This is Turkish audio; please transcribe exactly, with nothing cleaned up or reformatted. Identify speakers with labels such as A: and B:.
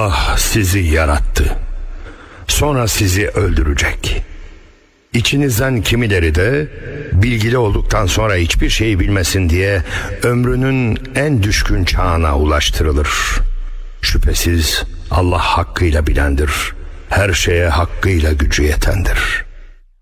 A: Allah sizi yarattı. Sonra sizi öldürecek. İçinizden kimileri de bilgili olduktan sonra hiçbir şey bilmesin diye ömrünün en düşkün çağına ulaştırılır. Şüphesiz Allah hakkıyla bilendir, her şeye hakkıyla gücü yetendir.